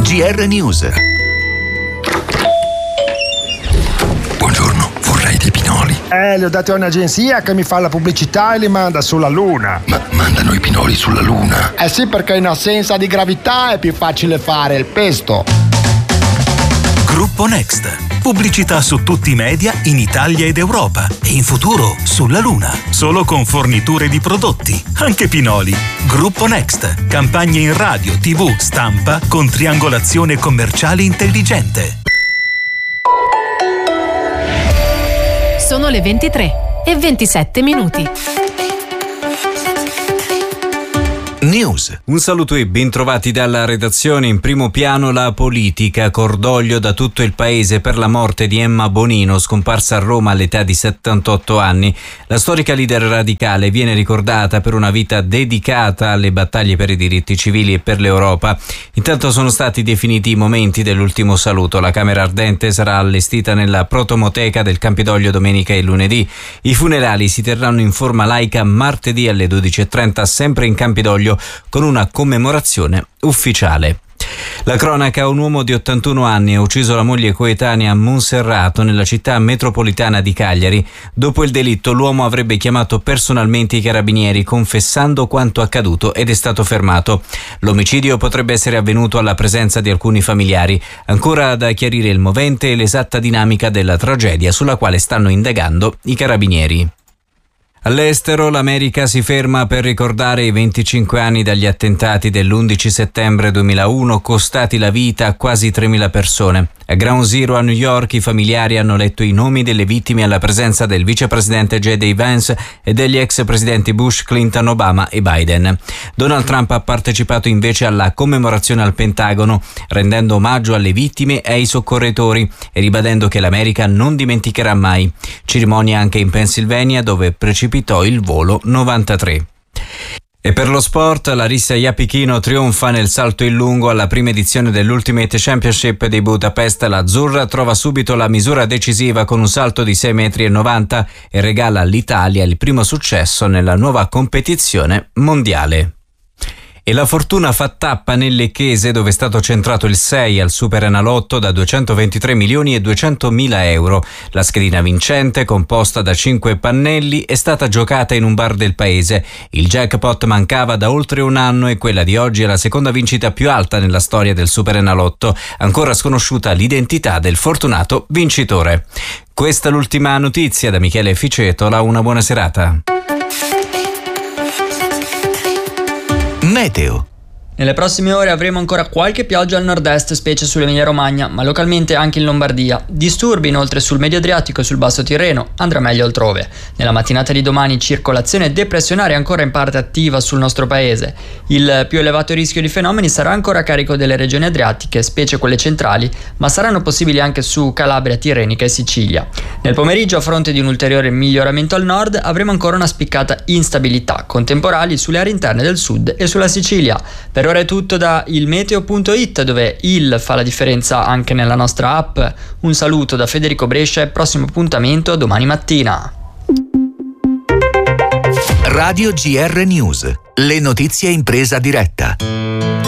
GR News. Buongiorno, vorrei dei pinoli. Li ho dati a un'agenzia che mi fa la pubblicità e li manda sulla Luna. Ma mandano i pinoli sulla Luna? Sì, perché in assenza di gravità è più facile fare il pesto. Gruppo Next. Pubblicità su tutti i media in Italia ed Europa e in futuro sulla Luna. Solo con forniture di prodotti, anche pinoli. Gruppo Next. Campagne in radio, TV, stampa con triangolazione commerciale intelligente. Sono le 23:27. News. Un saluto e ben trovati dalla redazione. In primo piano la politica, cordoglio da tutto il paese per la morte di Emma Bonino, scomparsa a Roma all'età di 78 anni. La storica leader radicale viene ricordata per una vita dedicata alle battaglie per i diritti civili e per l'Europa. Intanto sono stati definiti i momenti dell'ultimo saluto. La camera ardente sarà allestita nella protomoteca del Campidoglio domenica e lunedì. I funerali si terranno in forma laica martedì alle 12:30, sempre in Campidoglio, con una commemorazione ufficiale. La cronaca: un uomo di 81 anni ha ucciso la moglie coetanea a Monserrato, nella città metropolitana di Cagliari. Dopo il delitto l'uomo avrebbe chiamato personalmente i carabinieri, confessando quanto accaduto, ed è stato fermato. L'omicidio potrebbe essere avvenuto alla presenza di alcuni familiari. Ancora da chiarire il movente e l'esatta dinamica della tragedia, sulla quale stanno indagando i carabinieri. All'estero l'America si ferma per ricordare i 25 anni dagli attentati dell'11 settembre 2001, costati la vita a quasi 3.000 persone. A Ground Zero a New York i familiari hanno letto i nomi delle vittime alla presenza del vicepresidente J.D. Vance e degli ex presidenti Bush, Clinton, Obama e Biden. Donald Trump ha partecipato invece alla commemorazione al Pentagono, rendendo omaggio alle vittime e ai soccorritori e ribadendo che l'America non dimenticherà mai. Cerimonia anche in Pennsylvania, dove precipitò il volo 93. E per lo sport, Larissa Iapichino trionfa nel salto in lungo alla prima edizione dell'Ultimate Championship di Budapest. L'azzurra trova subito la misura decisiva con un salto di 6,90 m e regala all'Italia il primo successo nella nuova competizione mondiale. E la fortuna fa tappa nel Lecchese, dove è stato centrato il 6 al Superenalotto da 223.200.000 euro. La schedina vincente, composta da 5 pannelli, è stata giocata in un bar del paese. Il jackpot mancava da oltre un anno e quella di oggi è la seconda vincita più alta nella storia del Superenalotto. Ancora sconosciuta l'identità del fortunato vincitore. Questa è l'ultima notizia. Da Michele Ficetola, una buona serata. Meteo. Nelle prossime ore avremo ancora qualche pioggia al nord-est, specie sull'Emilia Romagna, ma localmente anche in Lombardia. Disturbi inoltre sul Medio Adriatico e sul Basso Tirreno, andrà meglio altrove. Nella mattinata di domani circolazione depressionaria ancora in parte attiva sul nostro paese. Il più elevato rischio di fenomeni sarà ancora a carico delle regioni adriatiche, specie quelle centrali, ma saranno possibili anche su Calabria, Tirrenica e Sicilia. Nel pomeriggio, a fronte di un ulteriore miglioramento al nord, avremo ancora una spiccata instabilità, con temporali sulle aree interne del sud e sulla Sicilia. Per ora è tutto da ilmeteo.it, dove il fa la differenza anche nella nostra app. Un saluto da Federico Brescia e prossimo appuntamento domani mattina. Radio GR News. Le notizie in presa diretta.